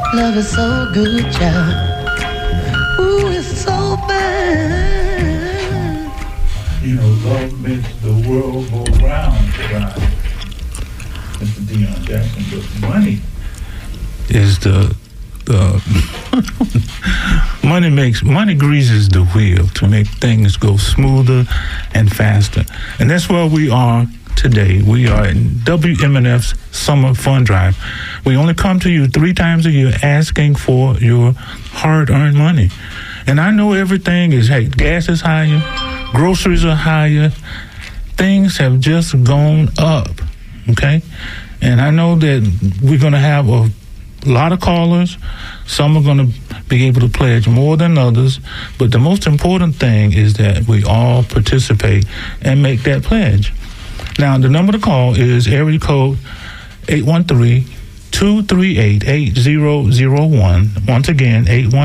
Love is so good, child. Ooh, it's so bad. You know, love makes the world go round, right? Mr. Deion Jackson, but money is the money greases the wheel to make things go smoother and faster. And that's where we are today. We are in WMNF's Summer Fund Drive. We only come to you 3 times a year asking for your hard-earned money. And I know everything is, hey, gas is higher, groceries are higher, things have just gone up, okay? And I know that we're going to have a lot of callers. Some are going to be able to pledge more than others. But the most important thing is that we all participate and make that pledge. Now, the number to call is area code 813-238-8001. Once again,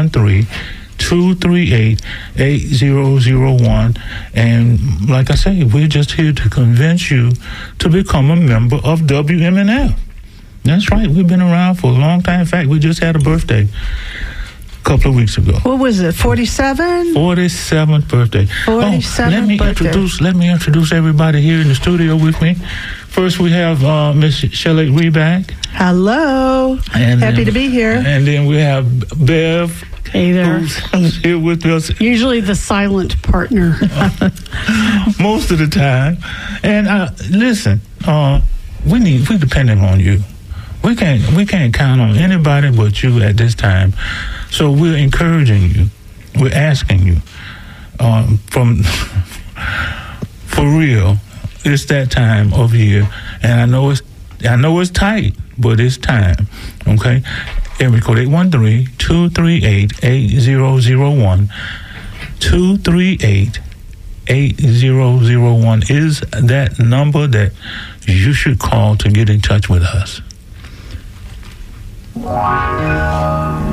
813-238-8001. And like I say, we're just here to convince you to become a member of WMNF. That's right. We've been around for a long time. In fact, we just had a birthday a couple of weeks ago. What was it, 47? 47th birthday. 47th birthday. Let me introduce everybody here in the studio with me. First, we have Miss Shelley Reback. Hello. Happy to be here. And then we have Bev. Hey there. Who's here with us. Usually the silent partner. Most of the time. And listen, we're depending on you. We can't count on anybody but you at this time. So we're encouraging you. We're asking you. For real, it's that time of year, and I know it's tight, but it's time. Okay, area code 813-238-8001. 238-8001 is that number that you should call to get in touch with us.